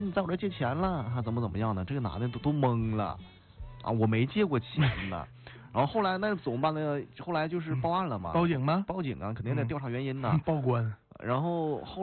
你在我这借钱了，还怎么样呢？这个男的都懵了，啊，我没借过钱呢。然后后来那怎么办呢？后来就是报案了嘛， 报警吗？ 报警啊，肯定得调查原因呢。 报关。 然后